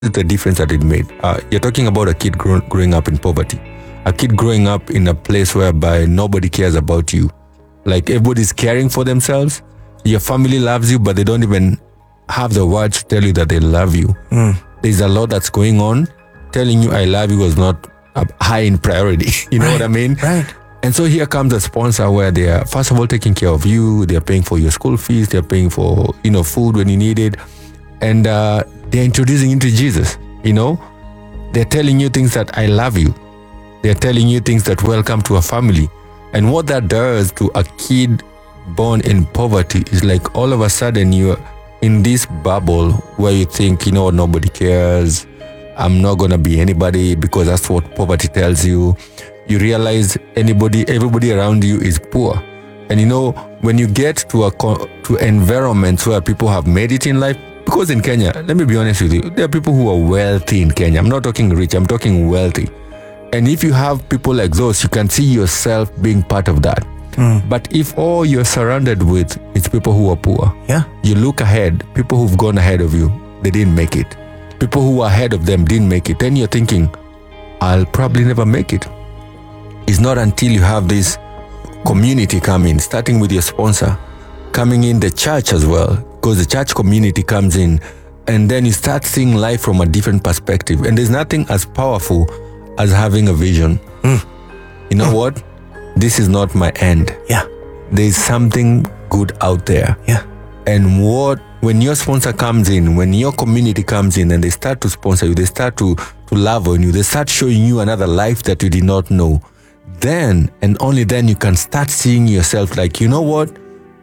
the difference that it made. You're talking about a kid growing up in poverty, a kid growing up in a place whereby nobody cares about you. Like everybody's caring for themselves. Your family loves you, but they don't even have the words to tell you that they love you. There's a lot that's going on. Telling you I love you was not high in priority. You know what I mean? Right. And so here comes a sponsor where they are, first of all, taking care of you. They're paying for your school fees. They're paying for, food when you need it. And they're introducing you to Jesus, They're telling you things that I love you. They're telling you things that welcome to a family. And what that does to a kid born in poverty is like all of a sudden you're in this bubble where you think, nobody cares. I'm not going to be anybody because that's what poverty tells you. You realize everybody around you is poor. And when you get to environments where people have made it in life, because in Kenya, let me be honest with you, there are people who are wealthy in Kenya. I'm not talking rich, I'm talking wealthy. And if you have people like those, you can see yourself being part of that. But if all you're surrounded with is people who are poor, you look ahead, people who've gone ahead of you, they didn't make it. People who are ahead of them didn't make it. Then you're thinking, I'll probably never make it. It's not until you have this community come in, starting with your sponsor, coming in the church as well, because the church community comes in, and then you start seeing life from a different perspective. And there's nothing as powerful as having a vision. You know what? This is not my end. Yeah. There's something good out there. Yeah. And when your sponsor comes in, when your community comes in and they start to sponsor you, they start to love on you, they start showing you another life that you did not know, then and only then you can start seeing yourself like, you know what?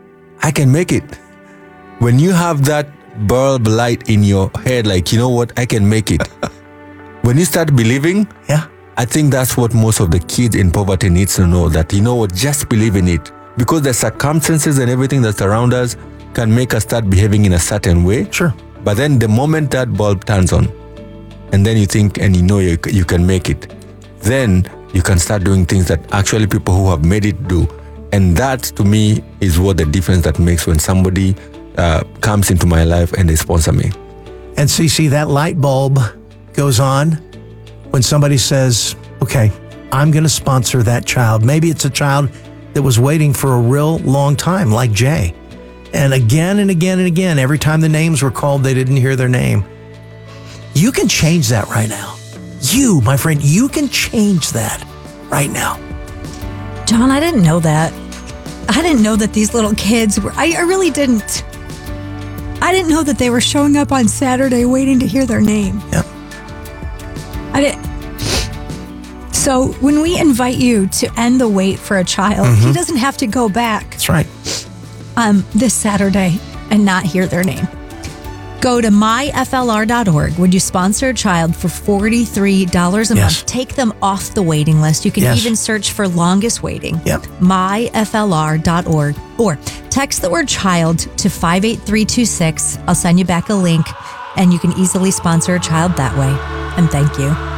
I can make it. When you have that bulb light in your head, like, you know what? I can make it. When you start believing, I think that's what most of the kids in poverty needs to know, that, you know what? Just believe in it. Because the circumstances and everything that's around us can make us start behaving in a certain way. Sure. But then the moment that bulb turns on, and then you think and you can make it, then you can start doing things that actually people who have made it do. And that, to me, is what the difference that makes when somebody comes into my life and they sponsor me. And so you see that light bulb goes on when somebody says, okay, I'm going to sponsor that child. Maybe it's a child that was waiting for a real long time, like Jay. And again and again and again, every time the names were called, they didn't hear their name. You can change that right now. You, my friend, you can change that right now. John, I didn't know that. I didn't know that these little kids were, I really didn't. I didn't know that they were showing up on Saturday waiting to hear their name. Yep. I didn't. So when we invite you to end the wait for a child, he doesn't have to go back. That's right. This Saturday and not hear their name. Go to myflr.org. Would you sponsor a child for $43 a month? Take them off the waiting list. You can even search for longest waiting. Yep. myflr.org. Or text the word child to 58326. I'll send you back a link and you can easily sponsor a child that way. And thank you.